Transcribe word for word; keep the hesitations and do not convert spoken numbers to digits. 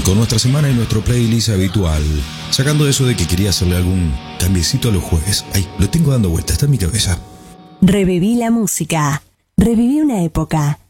con nuestra semana y nuestro playlist habitual. Sacando eso de que quería hacerle algún cambiecito a los jueves. Ay, lo tengo dando vueltas, está en mi cabeza. Reviví la música. Reviví una época.